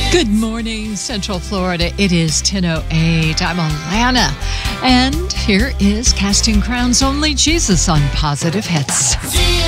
Good morning, Central Florida. It is 10:08. I'm Alana, and here is Casting Crowns Only Jesus on Positive Hits.